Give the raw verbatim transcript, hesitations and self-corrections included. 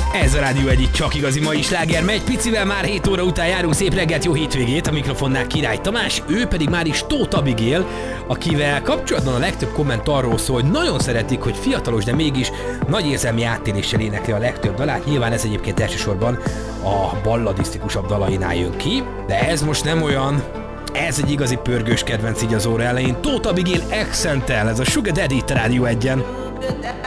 Ez a Rádió egyik csak igazi mai sláger megy, picivel már hét óra után járunk, szép reggelt, jó hétvégét, a mikrofonnál Király Tamás, ő pedig már is Tóth Abigail, akivel kapcsolatban a legtöbb komment arról szól, hogy nagyon szeretik, hogy fiatalos, de mégis nagy érzelmi áttéréssel énekli a legtöbb dalát, nyilván ez egyébként elsősorban a balladisztikusabb dalainál jön ki, de ez most nem olyan. Ez egy igazi pörgős kedvenc így az óra elején. Tóth Abigail Accenttel, ez a Sugar Daddy itt a Rádió egyen.